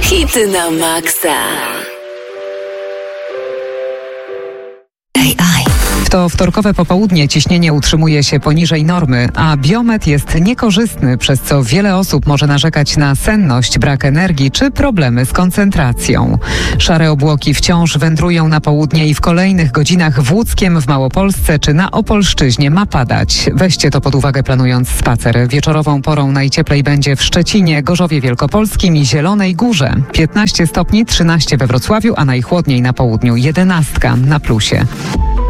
Hity na maksa. W to wtorkowe popołudnie ciśnienie utrzymuje się poniżej normy, a biometr jest niekorzystny, przez co wiele osób może narzekać na senność, brak energii czy problemy z koncentracją. Szare obłoki wciąż wędrują na południe i w kolejnych godzinach w Łódzkiem, w Małopolsce czy na Opolszczyźnie ma padać. Weźcie to pod uwagę, planując spacer. Wieczorową porą najcieplej będzie w Szczecinie, Gorzowie Wielkopolskim i Zielonej Górze. 15 stopni, 13 we Wrocławiu, a najchłodniej na południu 11 na plusie.